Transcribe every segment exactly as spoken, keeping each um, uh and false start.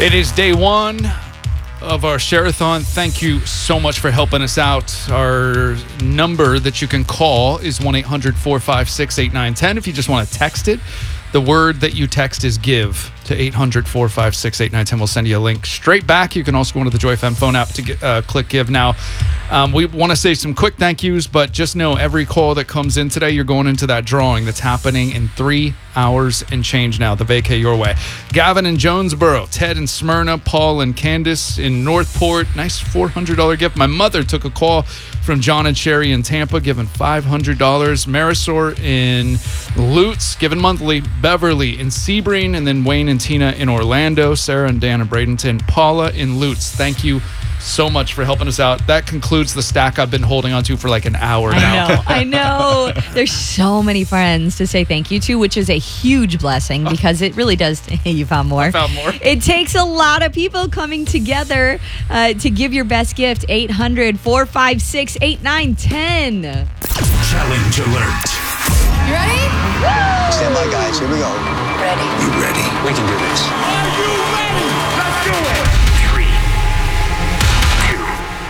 It is day one of our Share-a-thon. Thank you so much for helping us out. Our number that you can call is one eight hundred four five six eight nine one zero. If you just want to text it, the word that you text is give to eight hundred four five six eight nine one zero. We'll send you a link straight back. You can also go into the Joy F M phone app to get, uh, click give now. Um, we want to say some quick thank yous, but just know every call that comes in today, you're going into that drawing that's happening in three hours and change now. The Vacay Your Way. Gavin in Jonesboro, Ted in Smyrna, Paul and Candace in Northport. Nice four hundred dollars gift. My mother took a call from John and Sherry in Tampa, giving five hundred dollars. Marisol in Lutz, giving monthly. Beverly in Sebring, and then Wayne and Tina in Orlando. Sarah and Dan in Bradenton. Paula in Lutz. Thank you so much for helping us out. That concludes the stack I've been holding on to for like an hour now. I know, I know. There's so many friends to say thank you to, which is a huge blessing because it really does. You found more. I found more. It takes a lot of people coming together uh, to give your best gift. eight hundred four five six eight nine one zero. Challenge alert. You ready? Woo! Stand by, guys. Here we go. Ready. You ready? We can do this. Are you ready? Let's do it. Three, two,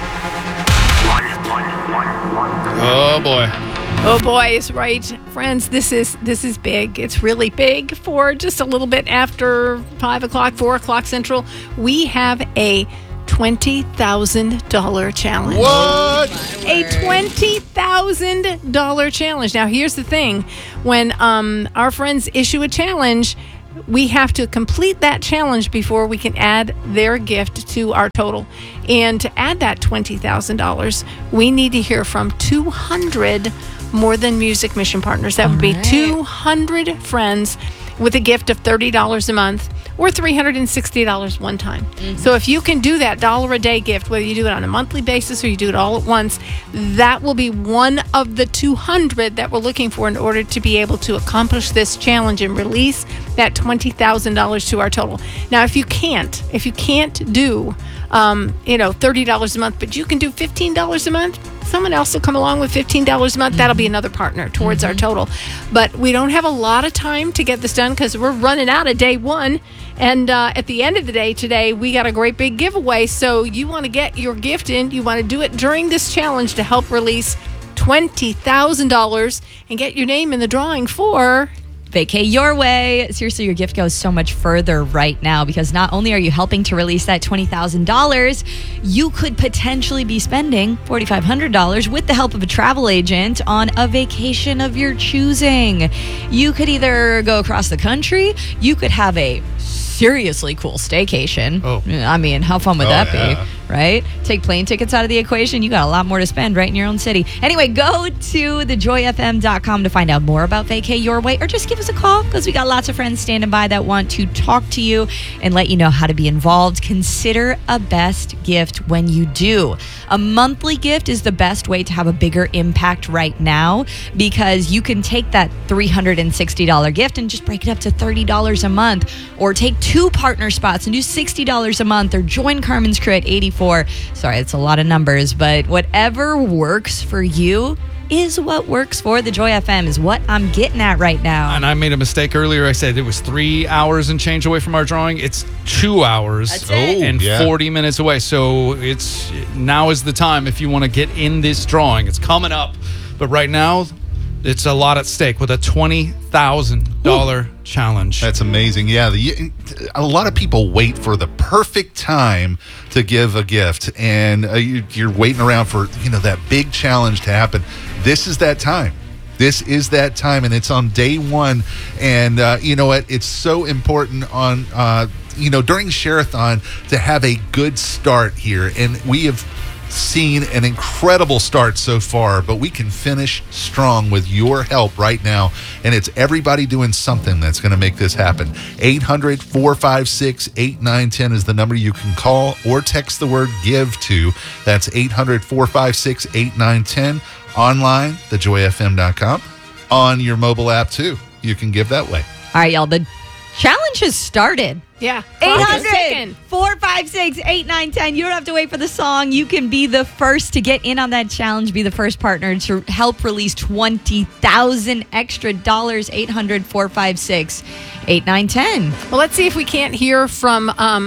one, one, one, one. Oh boy. Oh boy, is right, friends. This is this is big. It's really big for just a little bit after five o'clock, four o'clock central. We have a twenty thousand dollar challenge. What? A twenty thousand dollar challenge. Now, here's the thing: when um, our friends issue a challenge, we have to complete that challenge before we can add their gift to our total. And to add that twenty thousand dollars, we need to hear from two hundred More Than Music Mission partners. That would be right. two hundred friends with a gift of thirty dollars a month or three hundred sixty dollars one time. Mm-hmm. So if you can do that dollar a day gift, whether you do it on a monthly basis or you do it all at once, that will be one of the two hundred that we're looking for in order to be able to accomplish this challenge and release that twenty thousand dollars to our total. Now, if you can't, if you can't do, um, you know, thirty dollars a month, but you can do fifteen dollars a month, someone else will come along with fifteen dollars a month. That'll be another partner towards mm-hmm. our total. But we don't have a lot of time to get this done because we're running out of day one. And uh, at the end of the day today, we got a great big giveaway. So you want to get your gift in. You want to do it during this challenge to help release twenty thousand dollars and get your name in the drawing for Vacay Your Way. Seriously, your gift goes so much further right now because not only are you helping to release that twenty thousand dollars, you could potentially be spending four thousand five hundred dollars with the help of a travel agent on a vacation of your choosing. You could either go across the country, you could have a seriously cool staycation. Oh. I mean, how fun would Oh, that yeah. be, right? Take plane tickets out of the equation. You got a lot more to spend right in your own city. Anyway, go to the joy f m dot com to find out more about Vacay Your Way, or just give us a call because we got lots of friends standing by that want to talk to you and let you know how to be involved. Consider a best gift when you do. A monthly gift is the best way to have a bigger impact right now because you can take that three hundred sixty dollars gift and just break it up to thirty dollars a month, or take two partner spots and do sixty dollars a month, or join Carmen's crew at eighty-four. Sorry, it's a lot of numbers, but whatever works for you is what works for the Joy F M, is what I'm getting at right now. And I made a mistake earlier. I said it was three hours and change away from our drawing. It's two hours That's it. and yeah. forty minutes away. So it's now is the time if you want to get in this drawing. It's coming up. But right now, it's a lot at stake with a twenty thousand dollars challenge. That's amazing. Yeah, the, a lot of people wait for the perfect time to give a gift, and uh, you, you're waiting around for you know that big challenge to happen. This is that time. This is that time, and it's on day one. And uh, you know what? It's so important on uh, you know during Share-a-thon to have a good start here, and we have seen an incredible start so far, but we can finish strong with your help right now, and it's everybody doing something that's going to make this happen. eight hundred four five six eight nine one zero is the number you can call or text the word give to. That's eight hundred four five six eight nine one zero. Online, the joy f m dot com. On your mobile app too, you can give that way. All right, y'all, the challenge has started. Yeah. eight Clock is hundred ticking. four five six eight nine one zero. You don't have to wait for the song. You can be the first to get in on that challenge, be the first partner to help release twenty thousand extra dollars. eight hundred four five six eight nine one zero. Well, let's see if we can't hear from um,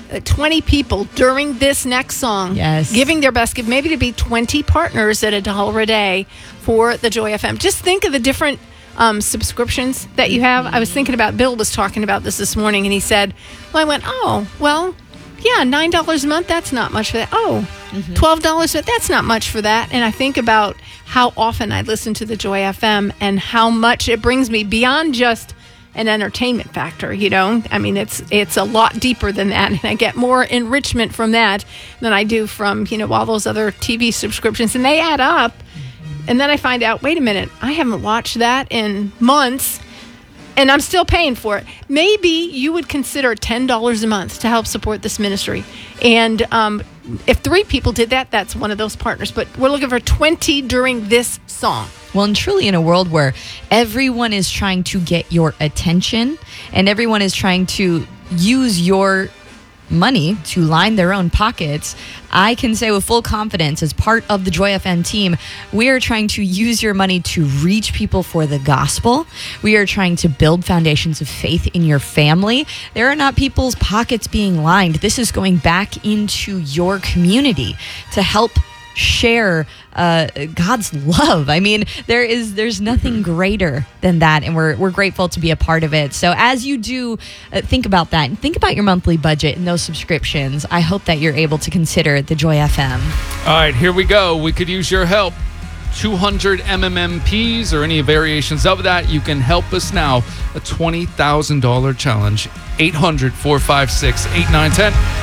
uh, twenty people during this next song, Yes. giving their best gift, maybe to be twenty partners at a dollar a day for the Joy F M. Just think of the different um, subscriptions that you have. I was thinking about, Bill was talking about this this morning, and he said, well, I went, oh, well, yeah, nine dollars a month, that's not much for that. Oh, twelve dollars, that's not much for that. And I think about how often I listen to the Joy F M and how much it brings me beyond just an entertainment factor, you know? I mean, it's it's a lot deeper than that, and I get more enrichment from that than I do from, you know, all those other T V subscriptions, and they add up. And then I find out, wait a minute, I haven't watched that in months, and I'm still paying for it. Maybe you would consider ten dollars a month to help support this ministry. And um, if three people did that, that's one of those partners. But we're looking for twenty during this song. Well, and truly in a world where everyone is trying to get your attention and everyone is trying to use your money to line their own pockets, I can say with full confidence, as part of the Joy F M team, we are trying to use your money to reach people for the gospel. We are trying to build foundations of faith in your family. There are not people's pockets being lined. This is going back into your community to help share uh, God's love. I mean, there is there's nothing greater than that, and we're we're grateful to be a part of it. So as you do uh, think about that, and think about your monthly budget and those subscriptions, I hope that you're able to consider the Joy F M. All right, here we go. We could use your help. two hundred M M M Ps or any variations of that. You can help us now. A twenty thousand dollars challenge. eight hundred, four five six, eight nine one zero.